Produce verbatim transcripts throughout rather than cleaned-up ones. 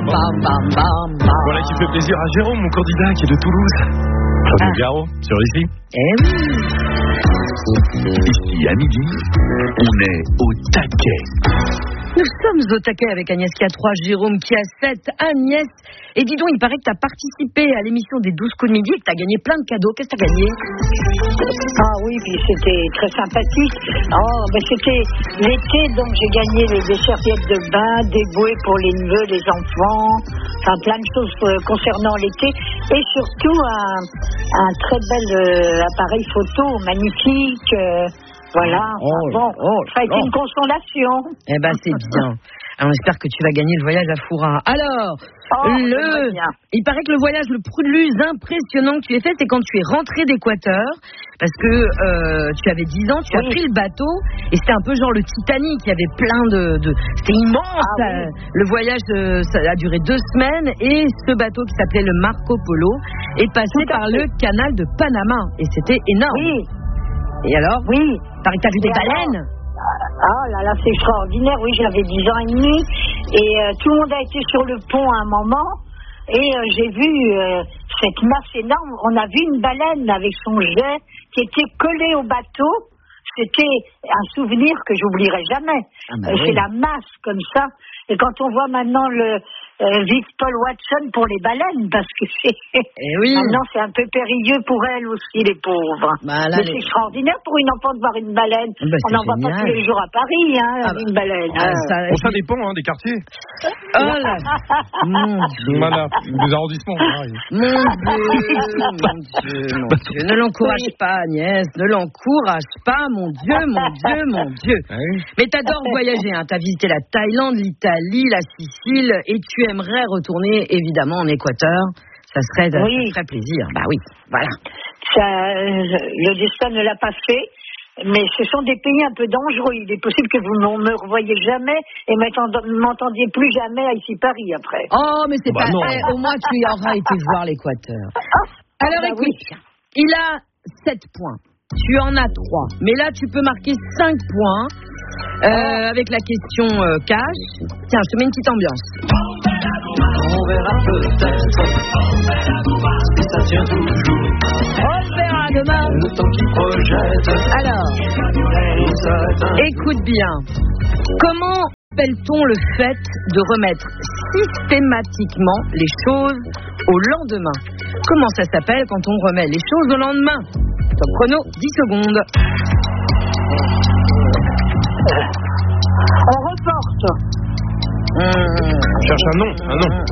bam, bam, bam, bam. Voilà qui fait plaisir à Jérôme, mon candidat qui est de Toulouse. Claude ah. Garo, sur ici. Eh oui. Ici, à midi, on est au taquet. Nous sommes au taquet avec Agnès qui a trois, Jérôme qui a sept. Agnès, et dis donc, il paraît que tu as participé à l'émission des douze coups de midi et que tu as gagné plein de cadeaux. Qu'est-ce que tu as gagné? Ah oui, puis c'était très sympathique. Oh, ben c'était l'été, donc j'ai gagné les, des serviettes de bain, des bouées pour les neveux, les enfants, enfin plein de choses euh, concernant l'été. Et surtout un, un très bel euh, appareil photo, magnifique. Euh, Voilà, oh, bon, oh, ça a été oh. une consolation. Eh ben c'est bien. Alors, on espère que tu vas gagner le voyage à Foura. Alors, oh, le... il paraît que le voyage le plus impressionnant que tu aies fait, c'est quand tu es rentré d'Équateur, parce que euh, tu avais dix ans, tu oui. as pris le bateau, et c'était un peu genre le Titanic, il y avait plein de... de... C'était immense. Ah, ça... oui. Le voyage, euh, ça a duré deux semaines, et ce bateau qui s'appelait le Marco Polo est passé par le canal de Panama, et c'était énorme. Oui. Et alors? Oui. T'as vu des baleines? Ah là là, c'est extraordinaire. Oui, j'avais dix ans et demi. Et euh, tout le monde a été sur le pont à un moment. Et euh, j'ai vu euh, cette masse énorme. On a vu une baleine avec son jet qui était collé au bateau. C'était un souvenir que j'oublierai jamais. Ah bah oui. C'est la masse comme ça. Et quand on voit maintenant le euh, Vic Paul Watson pour les baleines, parce que c'est eh oui. maintenant c'est un peu périlleux pour elles aussi, les pauvres. Bah là, mais les... c'est extraordinaire pour une enfant de voir une baleine. Bah, on n'en voit pas tous les jours à Paris, hein, ah bah, une baleine. Ah, ça, bon, ça dépend hein, des quartiers. Oh là. Mon Dieu. Voilà, des arrondissements. Mon Dieu, mon Dieu, mon Dieu. Ne l'encourage pas, Agnès. Ne l'encourage pas, mon Dieu, mon Dieu, mon Dieu. Oui. Mais t'adores voyager, hein. T'as visité la Thaïlande, l'Italie, la Sicile, et tu aimerais retourner évidemment en Équateur. Ça serait, oui. ça ferait plaisir. Bah oui, voilà. Ça, le destin ne l'a pas fait. Mais ce sont des pays un peu dangereux. Il est possible que vous ne me revoyiez jamais et ne m'entendiez plus jamais ici Paris après. Oh, mais c'est bah pas vrai. Au moins, tu y auras été voir l'Équateur. Alors, bah écoute, oui. il a sept points. Tu en as trois. Mais là, tu peux marquer cinq points euh, oh. avec la question euh, cash. Tiens, je te mets une petite ambiance. On verra peut-être si ça tient toujours. On verra demain. Le temps qui projette. Alors, écoute bien. Comment appelle-t-on le fait de remettre systématiquement les choses au lendemain? Comment ça s'appelle quand on remet les choses au lendemain? Top chrono, dix secondes. On reporte. Mmh. On cherche un nom, un nom.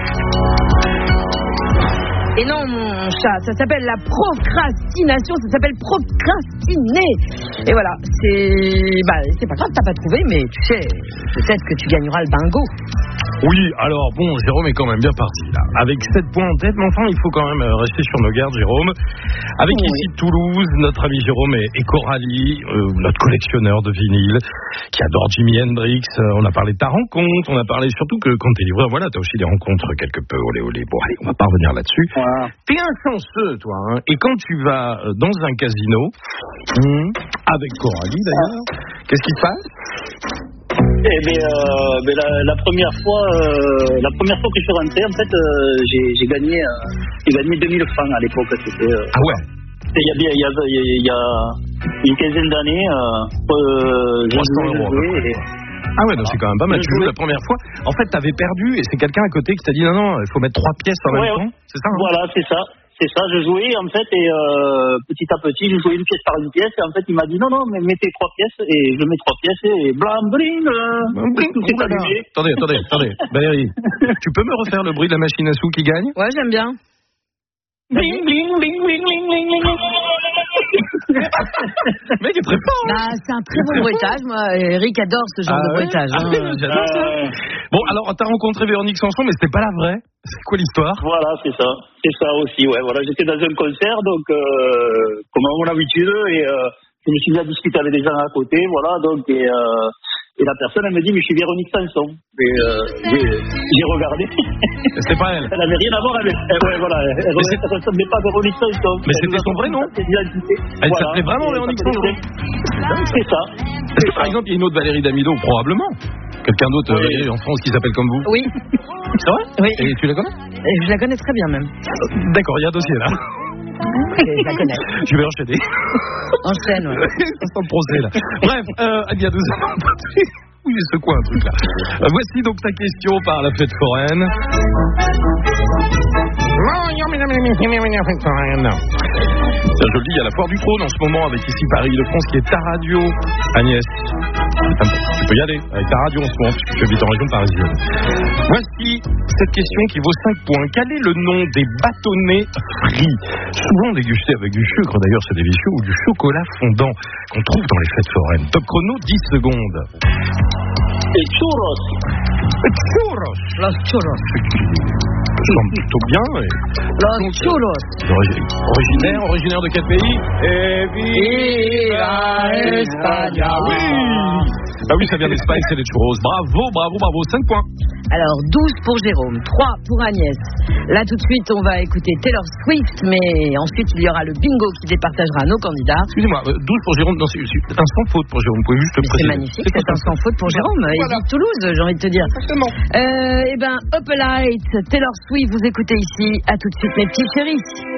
Et non, mon chat, ça s'appelle la procrastination, ça s'appelle procrastiner. Et voilà, c'est... Bah, c'est pas grave, t'as pas trouvé, mais tu sais, peut-être que tu gagneras le bingo. Oui, alors bon, Jérôme est quand même bien parti là. Avec sept points en tête, mais enfin, il faut quand même rester sur nos gardes, Jérôme. Avec oui. ici Toulouse, notre ami Jérôme et, et Coralie, euh, notre collectionneur de vinyle, qui adore Jimi Hendrix. Euh, on a parlé de ta rencontre, on a parlé surtout que quand t'es livreur, voilà, t'as aussi des rencontres quelque peu olé olé. Bon, allez, on va pas revenir là-dessus. Wow. T'es un chanceux, toi, hein. Et quand tu vas dans un casino, hmm, avec Coralie d'ailleurs, qu'est-ce qui se passe? Eh bien, euh, ben la, la première fois, euh, la première fois que je suis rentré, en fait, euh, j'ai, j'ai gagné, euh, j'ai gagné deux mille francs à l'époque. C'était. Euh, ah ouais. Il y a bien, il y a, il y a une quinzaine d'années, euh, euh, j'ai joué. Et... Ah ouais, donc c'est quand même pas mal. Tu joues la première fois. En fait, t'avais perdu et c'est quelqu'un à côté qui t'a dit non, non, il faut mettre trois pièces en ouais, même temps. C'est ça. Hein? Voilà, c'est ça. C'est ça, je jouais en fait et euh, petit à petit je jouais une pièce par une pièce et en fait il m'a dit non non mais mettez trois pièces et je mets trois pièces et blam bling, euh, bling tout s'est allumé. Attendez, attendez, attendez, Valérie, tu peux me refaire le bruit de la machine à sous qui gagne? Ouais, j'aime bien. Bling bling bling bling bling bling bling. Mais il est très fort. Bah, c'est un très bon bruitage. Moi, Eric adore ce genre ah de ouais bruitage. Ah, hein. J'adore ça. Bon, alors t'as rencontré Véronique Sanson, mais c'était pas la vraie. C'est quoi l'histoire? Voilà, c'est ça, c'est ça aussi. Ouais, voilà, j'étais dans un concert, donc euh, comme à mon habitude, et euh, je me suis mis à discuter avec des gens à côté, voilà, donc et, euh, et la personne elle me dit mais je suis Véronique Sanson. Et euh, j'ai, j'ai regardé. C'était pas elle. Elle avait rien à voir avec. Elle, ouais, voilà, elle, elle, elle ressemblait pas à Véronique Sanson. Mais elle c'était son vrai nom. Elle voilà. s'appelait vraiment Véronique Sanson. C'est ça. Est-ce que par exemple il y a une autre Valérie Damido probablement? Quelqu'un d'autre oui. euh, en France qui s'appelle comme vous? Oui. C'est vrai? Oui. Et tu la connais? Et je la connais très bien même. D'accord, il y a un dossier là. Je la connais. Je vais enchaîner. Enchaîne, ouais. Instant de procès là. Bref, euh, il y a deux ans. Oui, j'ai secoué un truc là. Euh, voici donc ta question par la fête foraine. Ça, je le dis, il y a la foire du trône en ce moment avec ici Paris de France qui est ta radio, Agnès. Tu peux y aller avec ta radio en ce moment puisque tu habites en région parisienne. Voici cette question qui vaut cinq points. Quel est le nom des bâtonnets frits? Souvent dégustés avec du sucre, d'ailleurs c'est délicieux, ou du chocolat fondant qu'on trouve dans les fêtes foraines. Top chrono, dix secondes. Et churros. Churros. Los churros. Ça semble plutôt bien. Et... Los churros. Originaire, originaire de quel pays? Et viva España. Oui. Ah oui, ça vient d'Espagne, c'est les churros. Bravo, bravo, bravo. cinq points. Alors, douze pour Jérôme, trois pour Agnès. Là, tout de suite, on va écouter Taylor Swift, mais ensuite, il y aura le bingo qui départagera nos candidats. Excusez-moi, douze pour Jérôme, non, c'est un sans faute pour Jérôme. Vous pouvez juste le préciser. C'est magnifique, c'est, c'est un sans faute pour Jérôme. Voilà. Il dit Toulouse, j'ai envie de te dire. Exactement. Euh, eh ben, Up Light, Taylor Swift, vous écoutez ici. À tout de suite, mes petits chéris.